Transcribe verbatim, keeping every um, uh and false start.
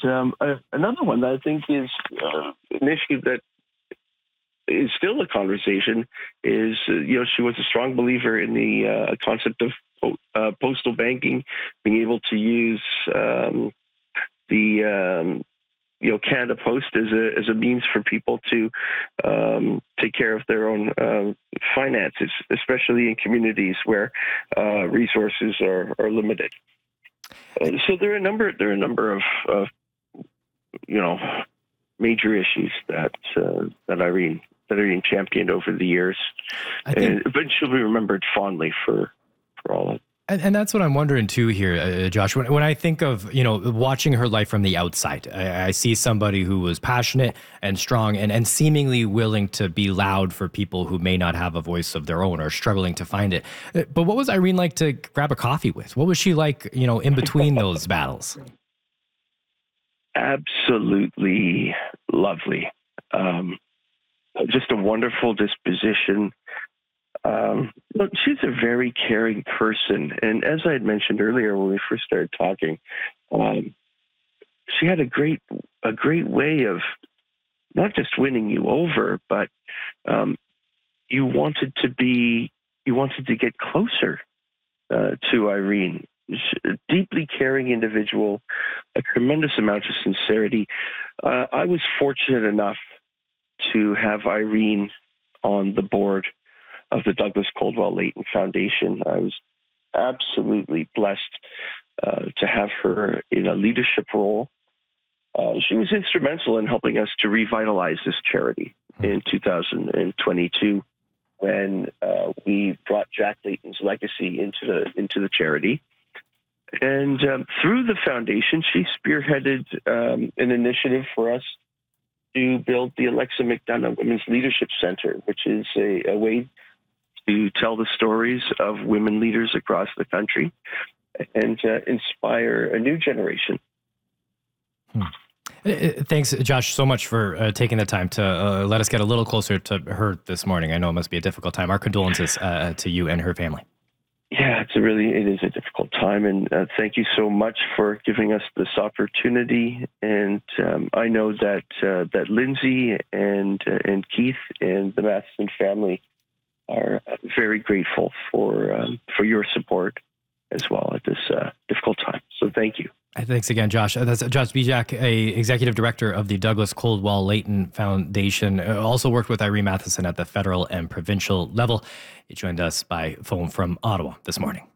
um, uh, another one that I think is uh, an issue that is still a conversation is, uh, you know, she was a strong believer in the uh, concept of po- uh, postal banking, being able to use um, the, um, you know, Canada Post as a as a means for people to um, take care of their own uh, finances, especially in communities where uh, resources are, are limited. Uh, so there are a number there are a number of, of you know, major issues that uh, that Irene that Irene championed over the years, I think, and but she'll be remembered fondly for for all of it. And, and that's what I'm wondering too here, uh, Josh. When, when I think of, you know, watching her life from the outside, I, I see somebody who was passionate and strong and, and seemingly willing to be loud for people who may not have a voice of their own or struggling to find it. Uh, But what was Irene like to grab a coffee with? What was she like, you know, in between those battles? Absolutely lovely. Um, just a wonderful disposition. Um, look, she's a very caring person. And as I had mentioned earlier when we first started talking, um, she had a great, a great way of not just winning you over, but um, you wanted to be, you wanted to get closer uh, to Irene. She's a deeply caring individual, a tremendous amount of sincerity. Uh, I was fortunate enough to have Irene on the board of the Douglas Coldwell Leighton Foundation. I was absolutely blessed uh, to have her in a leadership role. Uh, she was instrumental in helping us to revitalize this charity in two thousand twenty-two when uh, we brought Jack Layton's legacy into the into the charity. And um, through the foundation, she spearheaded um, an initiative for us to build the Alexa McDonough Women's Leadership Center, which is a, a way to tell the stories of women leaders across the country and uh, inspire a new generation. Hmm. Thanks, Josh, so much for uh, taking the time to uh, let us get a little closer to her this morning. I know it must be a difficult time. Our condolences uh, to you and her family. Yeah, it's a really, it is a difficult time. And uh, thank you so much for giving us this opportunity. And um, I know that uh, that Lindsay and, uh, and Keith and the Matheson family are very grateful for um, for your support as well at this uh, difficult time. So thank you. Thanks again, Josh. That's Josh Bijak, a executive director of the Douglas Coldwell Leighton Foundation. Also worked with Irene Matheson at the federal and provincial level. He joined us by phone from Ottawa this morning.